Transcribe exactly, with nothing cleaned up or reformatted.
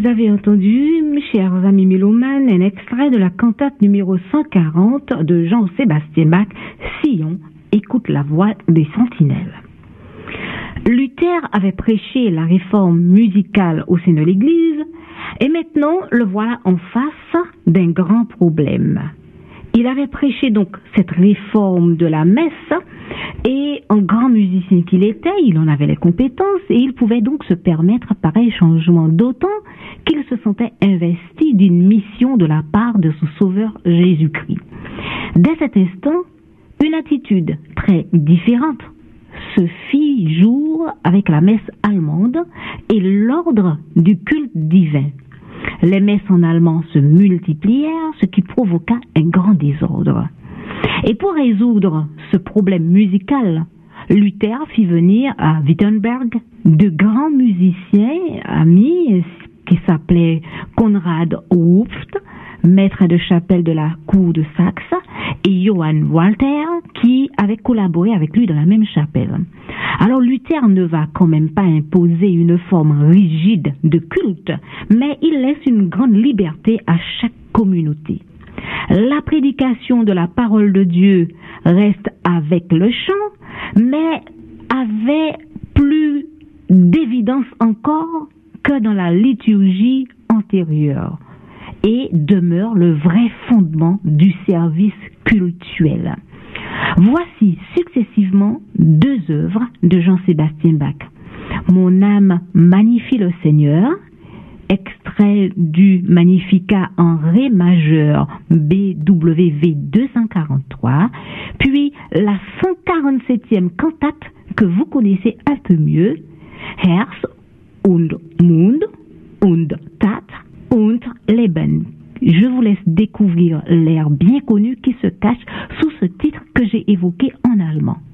avez entendu, mes chers amis mélomanes, un extrait de la cantate numéro cent quarante de Jean-Sébastien Bach, Sion, écoute la voix des sentinelles. Luther avait prêché la réforme musicale au sein de l'Église, et maintenant le voilà en face d'un grand problème. Il avait prêché donc cette réforme de la messe, et en grand musicien qu'il était, il en avait les compétences, et il pouvait donc se permettre pareil changement, d'autant qu'il se sentait investi d'une mission de la part de son sauveur Jésus-Christ. Dès cet instant, une attitude très différente se fit jour avec la messe allemande et l'ordre du culte divin. Les messes en allemand se multiplièrent, ce qui provoqua un grand désordre. Et pour résoudre ce problème musical, Luther fit venir à Wittenberg de grands musiciens amis qui s'appelaient Konrad Rupft, maître de chapelle de la cour de Saxe, et Johann Walter, qui avait collaboré avec lui dans la même chapelle. Alors Luther ne va quand même pas imposer une forme rigide de culte, mais il laisse une grande liberté à chaque communauté. La prédication de la parole de Dieu reste avec le chant, mais avait plus d'évidence encore que dans la liturgie antérieure, et demeure le vrai fondement du service cultuel. Voici successivement deux œuvres de Jean-Sébastien Bach. Mon âme magnifie le Seigneur, extrait du Magnificat en Ré majeur B W V deux cent quarante-trois, puis la cent quarante-septième cantate que vous connaissez un peu mieux, Herz und Mund und Tat und Leben. Je vous laisse découvrir l'air bien connu qui se cache sous ce titre que j'ai évoqué en allemand.